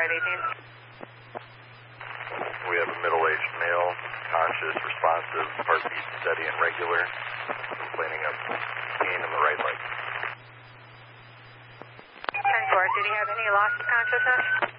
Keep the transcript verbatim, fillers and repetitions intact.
five eighteen. We have a middle-aged male, conscious, responsive, heartbeat steady and regular, complaining of pain in the right leg. ten four, did he have any loss of consciousness?